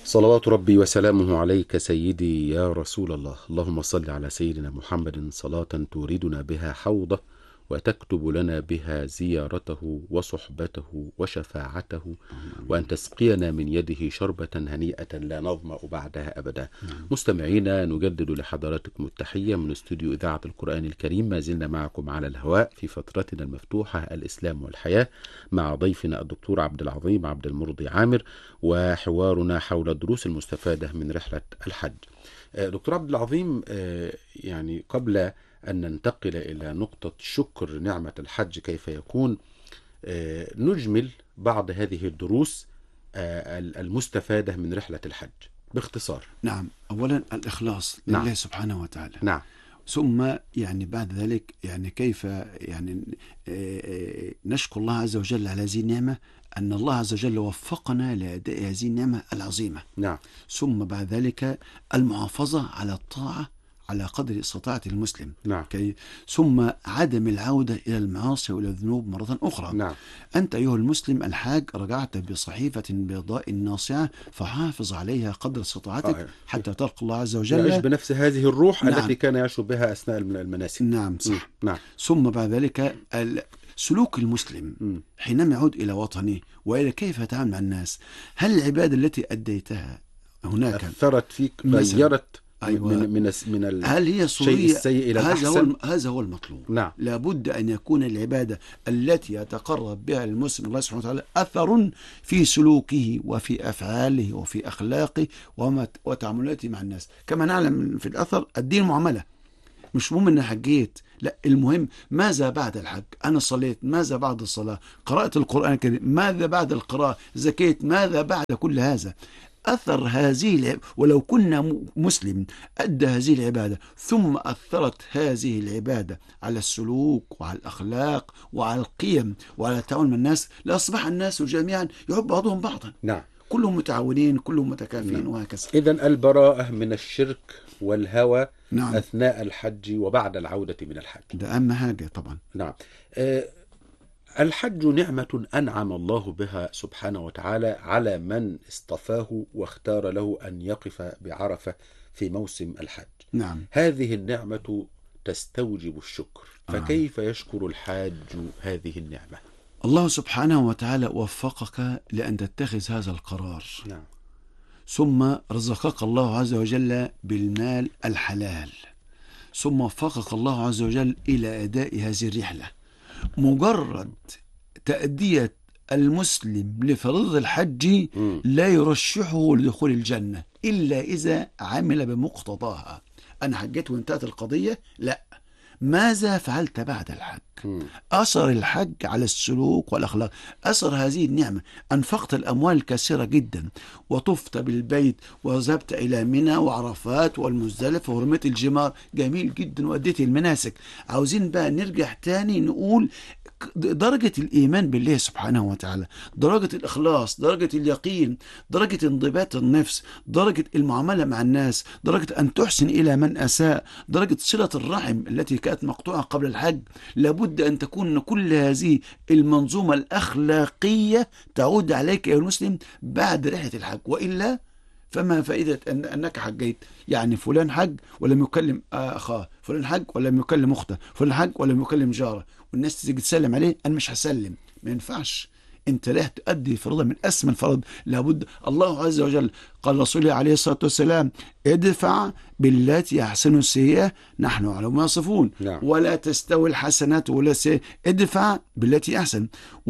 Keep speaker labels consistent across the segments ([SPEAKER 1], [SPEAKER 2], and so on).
[SPEAKER 1] صلوات ربي وسلامه عليك سيدي يا رسول الله. اللهم صل على سيدنا محمد صلاة توردنا بها حوضه وتكتب لنا بها زيارته وصحبته وشفاعته، وأن تسقينا من يده شربة هنيئة لا نظمأ بعدها أبدا. مستمعينا، نجدد لحضراتكم التحية من استوديو إذاعة القرآن الكريم. ما زلنا معكم على الهواء في فترتنا المفتوحة الإسلام والحياة مع ضيفنا الدكتور عبد العظيم عبد المرضي عامر، وحوارنا حول الدروس المستفادة من رحلة الحج. دكتور عبد العظيم، يعني قبل أن ننتقل إلى نقطة شكر نعمة الحج كيف يكون، نجمل بعض هذه الدروس المستفادة من رحلة الحج باختصار.
[SPEAKER 2] نعم، أولا الإخلاص لله سبحانه وتعالى.
[SPEAKER 1] نعم.
[SPEAKER 2] ثم بعد ذلك كيف نشكر الله عز وجل على هذه النعمة، أن الله عز وجل وفقنا لأداء هذه النعمة العظيمة.
[SPEAKER 1] نعم.
[SPEAKER 2] ثم بعد ذلك المحافظة على الطاعة على قدر استطاعة المسلم.
[SPEAKER 1] نعم.
[SPEAKER 2] ثم عدم العودة إلى المعاصي وإلى الذنوب مرة أخرى.
[SPEAKER 1] نعم.
[SPEAKER 2] أنت أيها المسلم الحاج رجعت بصحيفة بيضاء ناصعة، فحافظ عليها قدر استطاعتك حتى تلقى الله عز وجل.
[SPEAKER 1] يعيش بنفس هذه الروح
[SPEAKER 2] نعم.
[SPEAKER 1] التي كان يعيش بها أثناء المناسك.
[SPEAKER 2] نعم صح.
[SPEAKER 1] نعم.
[SPEAKER 2] ثم بعد ذلك سلوك المسلم حينما يعود إلى وطنه وإلى كيف يتعامل مع الناس. هل العبادة التي أديتها هناك
[SPEAKER 1] أثرت فيك، غيرت
[SPEAKER 2] أيوة.
[SPEAKER 1] من
[SPEAKER 2] هل هي
[SPEAKER 1] الشيء السيء إلى الأحسن؟
[SPEAKER 2] هذا هو المطلوب.
[SPEAKER 1] نعم.
[SPEAKER 2] لابد أن يكون العبادة التي يتقرب بها المسلم الله سبحانه وتعالى أثر في سلوكه وفي أفعاله وفي أخلاقه وتعاملاته مع الناس. كما نعلم في الأثر الدين معاملة، مش مهم أن حجيت، لا، المهم ماذا بعد الحج. أنا صليت، ماذا بعد الصلاة؟ قرأت القرآن الكريم، ماذا بعد القراءة؟ زكيت، ماذا بعد كل هذا؟ أثر هذه ولو كنا مسلم أدى هذه العبادة ثم أثرت هذه العبادة على السلوك وعلى الأخلاق وعلى القيم وعلى التعامل مع الناس، لأصبح الناس جميعا يحب بعضهم بعضا.
[SPEAKER 1] نعم.
[SPEAKER 2] كلهم متعاونين، كلهم متكافئين. وهكذا.
[SPEAKER 1] إذن البراءة من الشرك والهوى.
[SPEAKER 2] نعم.
[SPEAKER 1] أثناء الحج وبعد العودة من الحج،
[SPEAKER 2] ده أهم حاجة طبعا.
[SPEAKER 1] نعم. الحج نعمة أنعم الله بها سبحانه وتعالى على من اصطفاه واختار له أن يقف بعرفة في موسم الحج.
[SPEAKER 2] نعم.
[SPEAKER 1] هذه النعمة تستوجب الشكر، فكيف يشكر الحاج هذه النعمة؟
[SPEAKER 2] الله سبحانه وتعالى وفقك لأن تتخذ هذا القرار.
[SPEAKER 1] نعم.
[SPEAKER 2] ثم رزقك الله عز وجل بالمال الحلال، ثم وفقك الله عز وجل إلى أداء هذه الرحلة. مجرد تأدية المسلم لفريضة الحج لا يرشحه لدخول الجنة إلا إذا عمل بمقتضاها. أنا حجيت وانتهت القضية؟ لا، ماذا فعلت بعد الحج؟ أثر الحج على السلوك والأخلاق. أثر هذه النعمة، أنفقت الأموال الكثيرة جدا وطفت بالبيت وذهبت إلى منى وعرفات والمزدلفة ورميت الجمار، جميل جدا، وأديت المناسك. عاوزين بقى نرجع تاني نقول درجة الإيمان بالله سبحانه وتعالى، درجة الإخلاص، درجة اليقين، درجة انضباط النفس، درجة المعاملة مع الناس، درجة أن تحسن إلى من أساء، درجة صلة الرحم التي كانت مقطوعة قبل الحج. لابد أن تكون كل هذه المنظومة الأخلاقية تعود عليك يا المسلم بعد رحلة الحج، وإلا فما فائدة أنك حجيت؟ فلان حج ولم يكلم أخاه، فلان حج ولم يكلم أخته، فلان حج ولم يكلم جاره، والناس تيجي تسلم عليه، أنا مش هسلم. ما ينفعش. أنت لا تؤدي فرضا من أسمى الفرض. لابد الله عز وجل قال رسوله عليه الصلاة والسلام: ادفع بالتي أحسن السيئة نحن أعلم ما يصفون.
[SPEAKER 1] نعم.
[SPEAKER 2] ولا تستوي الحسنات ولا السيئة، ادفع بالتي أحسن.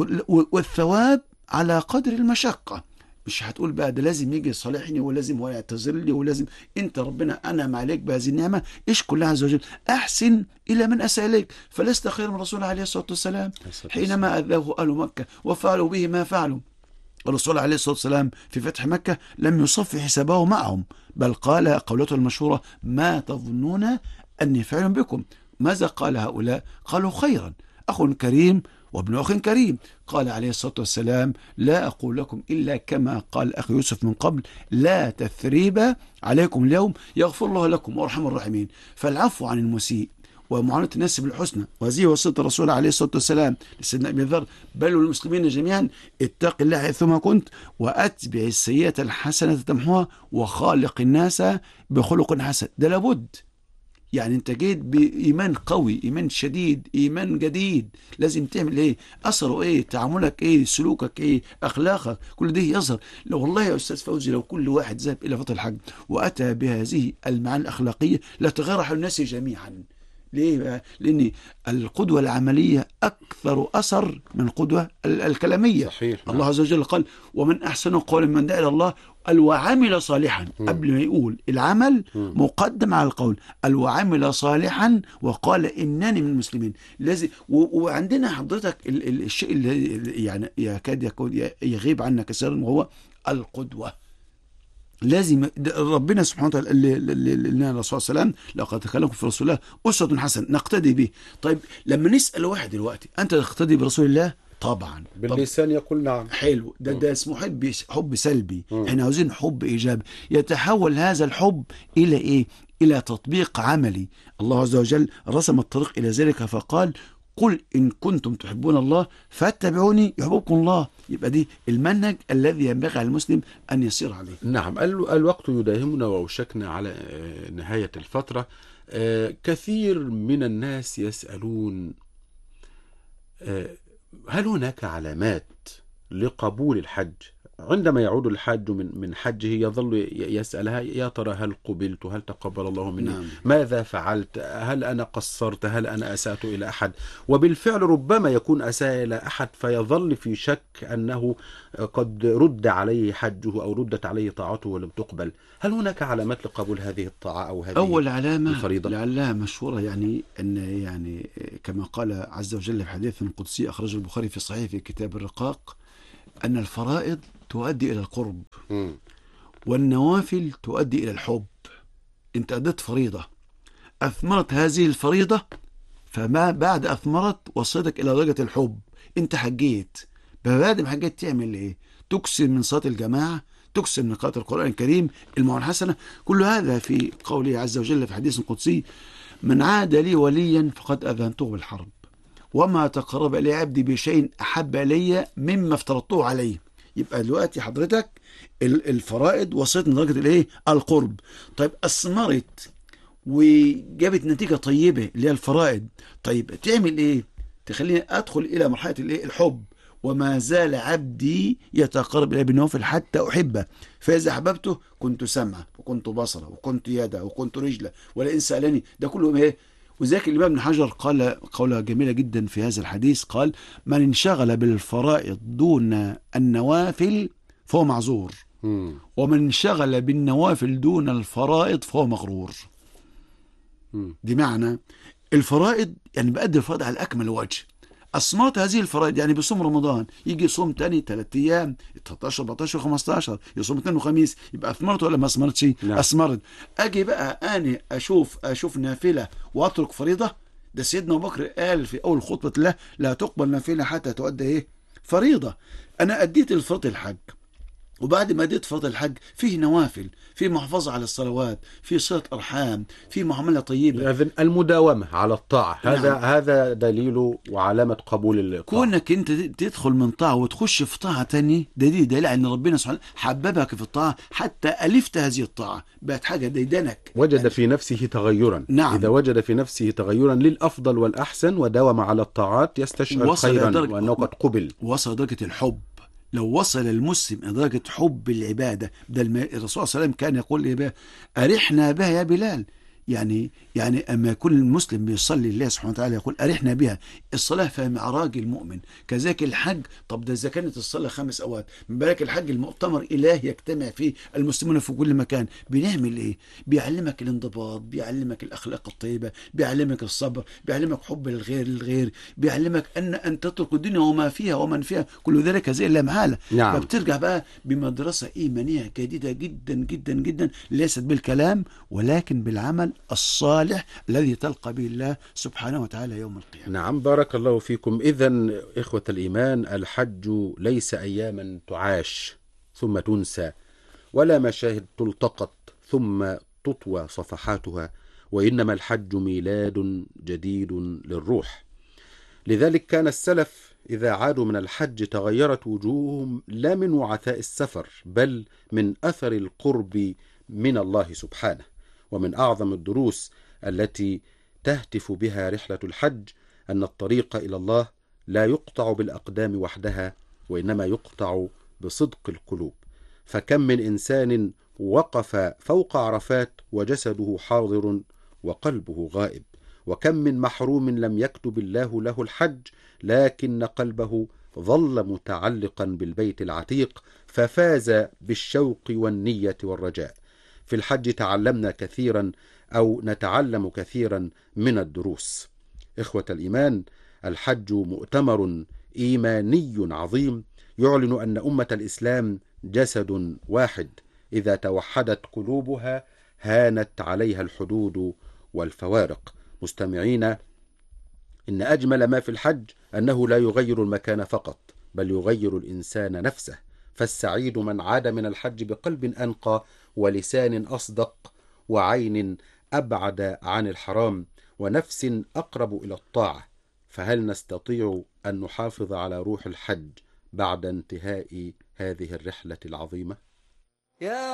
[SPEAKER 2] والثواب على قدر المشقة. مش هتقول بقى ده لازم يجي يصالحني ولازم هو يعتذر لي ولازم. انت ربنا انعم عليك بهذه النعمه، اشكر الله عز وجل، احسن الى من اساء اليك، فلست خير من الرسول عليه الصلاه والسلام حينما اذاه اهل مكه وفعلوا به ما فعلوا. الرسول عليه الصلاه والسلام في فتح مكه لم يصف حسابه معهم، بل قال قولته المشهوره: ما تظنون اني فاعل بكم؟ ماذا قال هؤلاء؟ قالوا خيرا، اخ كريم وابن أخ كريم. قال عليه الصلاة والسلام: لا أقول لكم إلا كما قال أخي يوسف من قبل: لا تثريب عليكم اليوم يغفر الله لكم وارحم الراحمين. فالعفو عن المسيء ومعاملة الناس بالحسنى، وهذه وصية الرسول عليه الصلاة والسلام لسيدنا أبي ذر: بل للمسلمين جميعا اتق الله حيثما كنت وأتبع السيئة الحسنة تمحوها وخالق الناس بخلق حسن. ده لابد. يعني انت جيت بإيمان قوي، إيمان شديد، إيمان جديد، لازم تعمل ايه؟ أثره ايه؟ تعاملك ايه؟ سلوكك ايه؟ أخلاقك، كل ده يظهر. لو والله يا أستاذ فوزي لو كل واحد ذهب إلى فترة الحج وأتى بهذه المعاني الأخلاقية لتغير حال الناس جميعا. ليه بقى؟ لأن القدوة العملية أكثر أثر من القدوة الكلامية.
[SPEAKER 1] صحيح.
[SPEAKER 2] الله عز وجل قال: ومن أحسن قولا من دعا إلى الله قال وعمل صالحا. قبل ما يقول العمل مقدم على القول، قال وعمل صالحا وقال إنني من المسلمين. لازم وعندنا حضرتك الشيء اللي يعني يكاد يكون يغيب عنا كثيرا وهو القدوة. لازم ربنا سبحانه وتعالى اللي الرسول صلى الله عليه وسلم: لقد كان لكم في رسول الله أسوة حسنة نقتدي به. طيب لما نسأل واحد دلوقتي: أنت تقتدي برسول الله؟ طبعا.
[SPEAKER 1] باللسان يقول نعم.
[SPEAKER 2] حلو. ده اسمه حب سلبي. احنا عاوزين حب إيجابي. يتحول هذا الحب إلى إيه؟ إلى تطبيق عملي. الله عز وجل رسم الطريق إلى ذلك فقال: قل إن كنتم تحبون الله فاتبعوني يحببكم الله. يبقى دي المنهج الذي ينبغي على المسلم أن يسير عليه.
[SPEAKER 1] نعم. الوقت يداهمنا وأوشكنا على نهاية الفترة. كثير من الناس يسألون: هل هناك علامات لقبول الحج؟ عندما يعود الحاج من حجه يظل يسألها: يا ترى هل قبلت؟ هل تقبل الله مني؟
[SPEAKER 2] نعم.
[SPEAKER 1] ماذا فعلت؟ هل أنا قصرت؟ هل أنا أسأت إلى أحد؟ وبالفعل ربما يكون أساء إلى أحد فيظل في شك أنه قد رد عليه حجه أو ردت عليه طاعته ولم تقبل. هل هناك علامات لقبول هذه الطاعة أو هذه
[SPEAKER 2] أول علامة
[SPEAKER 1] الفريضة؟
[SPEAKER 2] لعلها مشهورة، يعني أن يعني كما قال عز وجل في حديث قدسي أخرجه البخاري في صحيح في كتاب الرقاق: أن الفرائض تؤدي إلى القرب والنوافل تؤدي إلى الحب. أنت أديت فريضة، أثمرت هذه الفريضة، فما بعد أثمرت وصلتك إلى درجة الحب. أنت حجيت، بعد ما حجيت تعمل إيه؟ تكسر من صلاة الجماعة، تكسر من قراءة القرآن الكريم، المعاملة الحسنة. كل هذا في قوله عز وجل في حديث قدسي: من عاد لي وليا فقد أذنته بالحرب وما تقرب إلي عبدي بشيء أحب إلي مما افترضته عليه. يبقى دلوقتي حضرتك الفرائض وصلت لدرجة الايه؟ القرب. طيب أثمرت وجابت نتيجة طيبة اللي هي الفرائض. طيب تعمل ايه؟ تخليني أدخل إلى مرحلة الايه؟ الحب. وما زال عبدي يتقرب إلي بالنوافل حتى أحبه فإذا أحببته كنت سمعه وكنت بصره وكنت يده وكنت رجله ولئن سألني. ده كله ايه؟ وذلك الإمام ابن حجر قال قولة جميلة جدا في هذا الحديث، قال: من انشغل بالفرائض دون النوافل فهو معذور، ومن انشغل بالنوافل دون الفرائض فهو مغرور. دي معنى الفرائض يعني بأدي الفرائض على أكمل وجه. أثمرت هذه الفرائض، يعني بيصوم رمضان يجي يصوم تاني 3 أيام 13 14 15 يصوم اثنين وخميس، يبقى أثمرت ولا ما أثمرتش؟
[SPEAKER 1] نعم.
[SPEAKER 2] أثمرت. أجي بقى أنا أشوف نافلة وأترك فريضة. ده سيدنا أبو بكر قال في أول خطبة له: لا تقبل نافلة حتى تؤدي إيه؟ فريضة. أنا أديت الفرض الحج، وبعد ما اديت فرض الحج فيه نوافل، فيه محافظة على الصلوات، فيه صلة أرحام، فيه معاملة طيبة.
[SPEAKER 1] إذن المداومة على الطاعة
[SPEAKER 2] نعم.
[SPEAKER 1] هذا دليل وعلامة قبول الطاعة.
[SPEAKER 2] كونك انت تدخل من طاعة وتخش في طاعة تانية، ده دليل ان ربنا سبحانه حببك في الطاعة حتى ألفت هذه الطاعة، بقت حاجة ديدنك.
[SPEAKER 1] وجد
[SPEAKER 2] يعني
[SPEAKER 1] في نفسه تغيرا.
[SPEAKER 2] نعم.
[SPEAKER 1] إذا وجد في نفسه تغيرا للأفضل والأحسن وداوم على الطاعات يستشعر خيرا وأنه قد قبل.
[SPEAKER 2] وصل درجة الحب. لو وصل المسلم إلى درجة حب العبادة، ده الرسول صلى الله عليه وسلم كان يقول إيه بقى؟ أرحنا بها يا بلال. يعني أما يكون المسلم بيصلي الله سبحانه وتعالى يقول أرحنا بها. الصلاة فيها معراج المؤمن، كذلك الحج. طب ده إذا كانت الصلاة 5 أوقات، من بالك الحج المؤتمر إلهي يجتمع فيه المسلمون في كل مكان. بنعمل إيه؟ بيعلمك الانضباط، بيعلمك الأخلاق الطيبة، بيعلمك الصبر، بيعلمك حب للغير، بيعلمك أن تترك الدنيا وما فيها ومن فيها، كل ذلك زي إلا محالة.
[SPEAKER 1] نعم.
[SPEAKER 2] فبترجع بقى بمدرسة إيمانية جديدة جدا جدا جدا، ليست بالكلام ولكن بالعمل الصالح الذي تلقى به الله سبحانه وتعالى يوم القيامة.
[SPEAKER 1] نعم. بارك الله فيكم. إذن إخوة الإيمان، الحج ليس أياما تعاش ثم تنسى، ولا مشاهد تلتقط ثم تطوى صفحاتها، وإنما الحج ميلاد جديد للروح. لذلك كان السلف إذا عادوا من الحج تغيرت وجوههم لا من وعثاء السفر، بل من أثر القرب من الله سبحانه. ومن أعظم الدروس التي تهتف بها رحلة الحج أن الطريق إلى الله لا يقطع بالأقدام وحدها، وإنما يقطع بصدق القلوب. فكم من إنسان وقف فوق عرفات وجسده حاضر وقلبه غائب، وكم من محروم لم يكتب الله له الحج لكن قلبه ظل متعلقا بالبيت العتيق، ففاز بالشوق والنية والرجاء. في الحج تعلمنا كثيرا أو نتعلم كثيرا من الدروس. إخوة الإيمان، الحج مؤتمر إيماني عظيم يعلن أن أمة الإسلام جسد واحد، إذا توحدت قلوبها هانت عليها الحدود والفوارق. مستمعين، إن أجمل ما في الحج أنه لا يغير المكان فقط، بل يغير الإنسان نفسه. فالسعيد من عاد من الحج بقلب أنقى ولسان أصدق وعين أبعد عن الحرام ونفس أقرب إلى الطاعة. فهل نستطيع أن نحافظ على روح الحج بعد انتهاء هذه الرحلة العظيمة؟